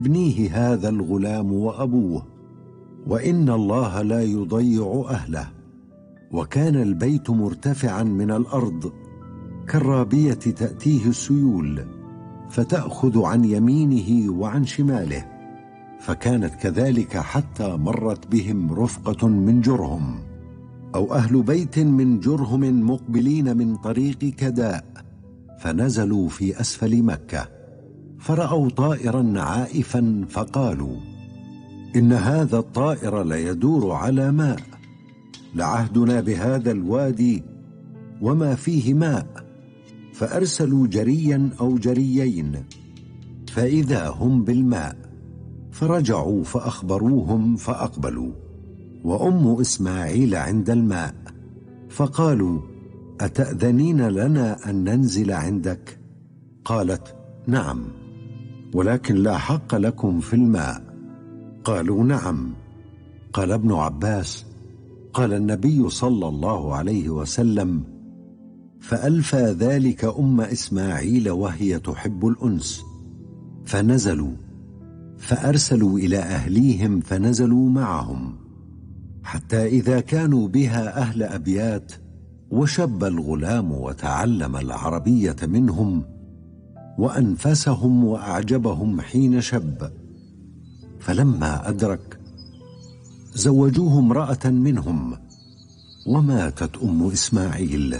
ابنيه هذا الغلام وأبوه، وإن الله لا يضيع أهله. وكان البيت مرتفعا من الأرض كالرابية تأتيه السيول، فتأخذ عن يمينه وعن شماله، فكانت كذلك حتى مرت بهم رفقة من جرهم أو أهل بيت من جرهم مقبلين من طريق كداء، فنزلوا في أسفل مكة، فرأوا طائرا عائفا فقالوا: إن هذا الطائر ليدور على ماء، لعهدنا بهذا الوادي وما فيه ماء. فأرسلوا جريا أو جريين، فإذا هم بالماء، فرجعوا فأخبروهم فأقبلوا، وأم إسماعيل عند الماء، فقالوا: أتأذنين لنا أن ننزل عندك؟ قالت: نعم، ولكن لا حق لكم في الماء. قالوا: نعم. قال ابن عباس: قال النبي صلى الله عليه وسلم: فألفى ذلك أم إسماعيل وهي تحب الأنس، فنزلوا، فأرسلوا إلى أهليهم فنزلوا معهم، حتى إذا كانوا بها أهل أبيات، وشب الغلام وتعلم العربية منهم، وأنفسهم وأعجبهم حين شب، فلما أدرك زوجوه امرأة منهم، وماتت أم إسماعيل.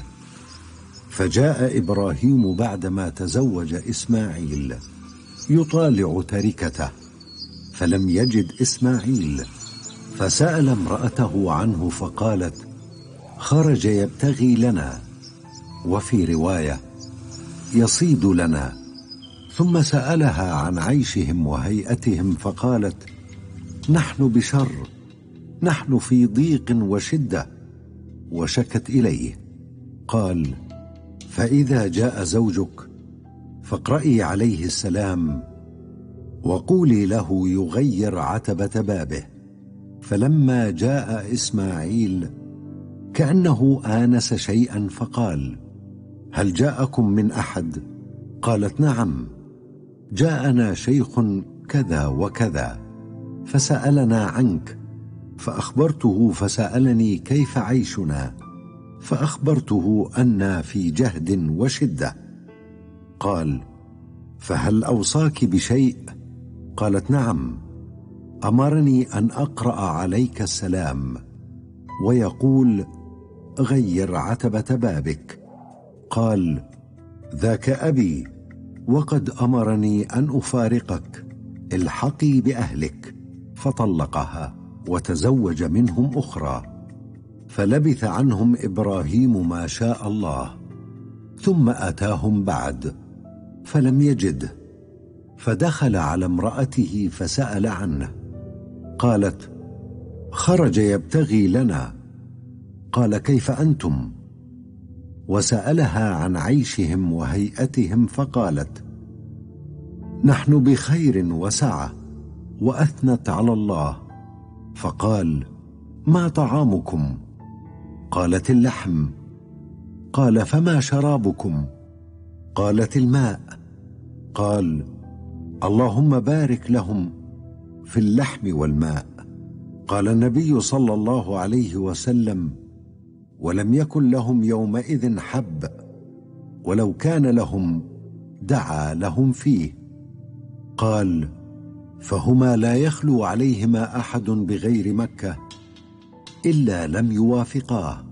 فجاء إبراهيم بعدما تزوج إسماعيل يطالع تركته، فلم يجد إسماعيل، فسأل امرأته عنه فقالت: خرج يبتغي لنا، وفي رواية: يصيد لنا. ثم سألها عن عيشهم وهيئتهم فقالت: نحن بشر، نحن في ضيق وشدة. وشكت إليه. قال: فإذا جاء زوجك فاقرئي عليه السلام، وقولي له يغير عتبة بابه. فلما جاء إسماعيل كأنه آنس شيئا فقال: هل جاءكم من أحد؟ قالت: نعم، جاءنا شيخ كذا وكذا فسألنا عنك، فأخبرته فسألني كيف عيشنا، فأخبرته أنا في جهد وشدة. قال: فهل أوصاك بشيء؟ قالت: نعم، أمرني أن أقرأ عليك السلام، ويقول: غير عتبة بابك. قال: ذاك أبي، وقد أمرني أن أفارقك، الحقي بأهلك. فطلقها وتزوج منهم أخرى. فلبث عنهم إبراهيم ما شاء الله، ثم أتاهم بعد فلم يجده، فدخل على امرأته فسأل عنه. قالت: خرج يبتغي لنا. قال: كيف أنتم؟ وسألها عن عيشهم وهيئتهم فقالت: نحن بخير وسعة. وأثنت على الله. فقال: ما طعامكم؟ قالت: اللحم. قال: فما شرابكم؟ قالت: الماء. قال: اللهم بارك لهم في اللحم والماء. قال النبي صلى الله عليه وسلم: ولم يكن لهم يومئذ حب، ولو كان لهم دعا لهم فيه. قال: فهما لا يخلو عليهما أحد بغير مكة إلا لم يوافقاه.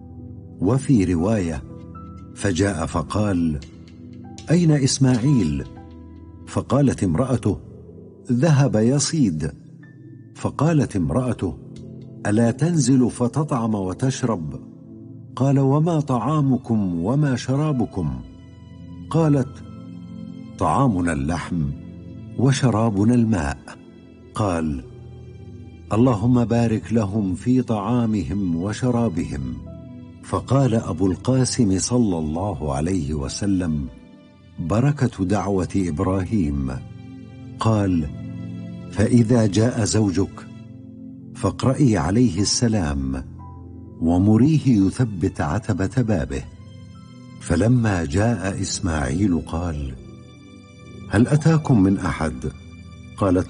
وفي رواية: فجاء فقال: أين إسماعيل؟ فقالت امرأته: ذهب يصيد. فقالت امرأته: ألا تنزل فتطعم وتشرب؟ قال: وما طعامكم وما شرابكم؟ قالت: طعامنا اللحم وشرابنا الماء. قال: اللهم بارك لهم في طعامهم وشرابهم. فقال أبو القاسم صلى الله عليه وسلم: بركة دعوة إبراهيم. قال: فإذا جاء زوجك فاقرئي عليه السلام، ومريه يثبت عتبة بابه. فلما جاء إسماعيل قال: هل أتاكم من أحد؟ قالت